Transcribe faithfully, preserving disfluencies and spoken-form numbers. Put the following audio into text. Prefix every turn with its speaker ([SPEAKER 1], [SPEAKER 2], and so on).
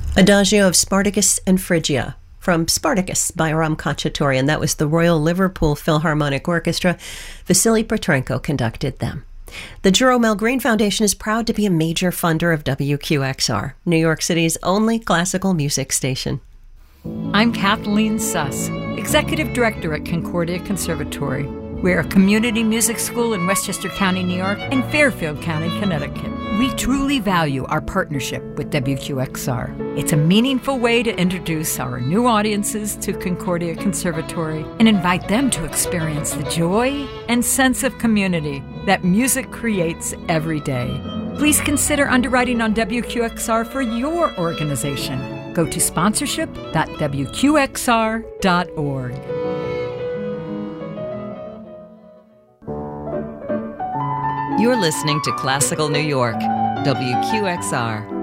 [SPEAKER 1] Adagio of Spartacus and Phrygia from Spartacus by Aram Khachaturian. That was the Royal Liverpool Philharmonic Orchestra. Vasily Petrenko conducted them. The Jerome L. Green Foundation is proud to be a major funder of W Q X R, New York City's only classical music station.
[SPEAKER 2] I'm Kathleen Suss, Executive Director at Concordia Conservatory. We're a community music school in Westchester County, New York, and Fairfield County, Connecticut. We truly value our partnership with W Q X R. It's a meaningful way to introduce our new audiences to Concordia Conservatory and invite them to experience the joy and sense of community that music creates every day. Please consider underwriting on W Q X R for your organization. Go to sponsorship dot w q x r dot org.
[SPEAKER 3] You're listening to Classical New York, W Q X R.